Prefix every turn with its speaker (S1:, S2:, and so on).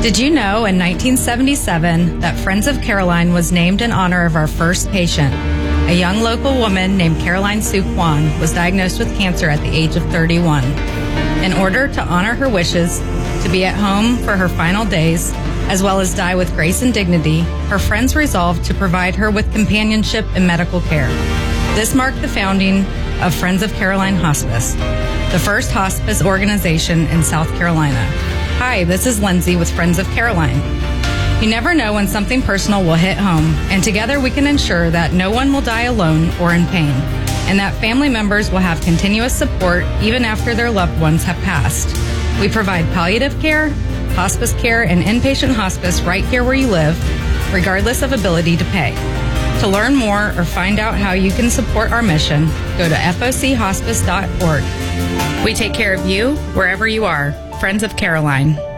S1: Did you know in 1977 that Friends of Caroline was named in honor of our first patient? A young local woman named Caroline Sue Kwan was diagnosed with cancer at the age of 31. In order to honor her wishes to be at home for her final days, as well as die with grace and dignity, her friends resolved to provide her with companionship and medical care. This marked the founding of Friends of Caroline Hospice, the first hospice organization in South Carolina. Hi, this is Lindsay with Friends of Caroline. You never know when something personal will hit home, and together we can ensure that no one will die alone or in pain, and that family members will have continuous support even after their loved ones have passed. We provide palliative care, hospice care, and inpatient hospice right here where you live, regardless of ability to pay. To learn more or find out how you can support our mission, go to fochospice.org. We take care of you wherever you are. Friends of Caroline.